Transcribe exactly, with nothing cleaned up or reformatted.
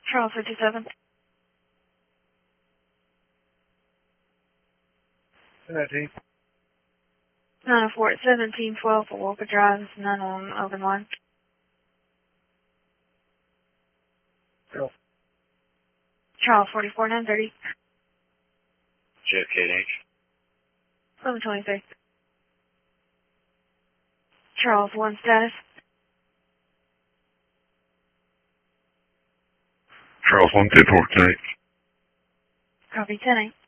Charles fifty-seven. Thirteen. nine oh four at seventeen twelve for Walker Drive. None on open line. Go. Charles forty-four nine thirty. J F K H. eleven twenty-three. Charles one status. Charles one two four eight. Copy ten eight.